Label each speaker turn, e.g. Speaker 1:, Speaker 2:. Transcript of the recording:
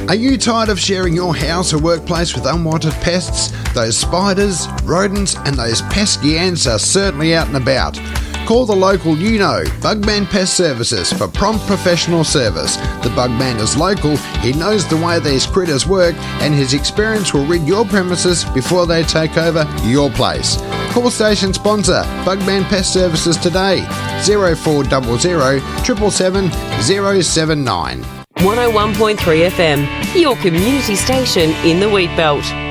Speaker 1: Are you tired of sharing your house or workplace with unwanted pests? Those spiders, rodents and those pesky ants are certainly out and about. Call the local Bugman Pest Services for prompt professional service. The Bugman is local, he knows the way these critters work and his experience will rid your premises before they take over your place. Call station sponsor Bugman Pest Services today, 0400 777 079.
Speaker 2: 101.3 FM, your community station in the Wheatbelt.